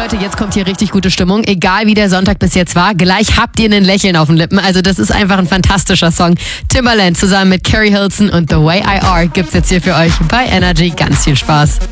Leute, jetzt kommt hier richtig gute Stimmung. Egal wie der Sonntag bis jetzt war, gleich habt ihr ein Lächeln auf den Lippen. Also das ist einfach ein fantastischer Song. Timbaland zusammen mit Carrie Hilson und The Way I Are gibt's jetzt hier für euch bei Energy. Ganz viel Spaß.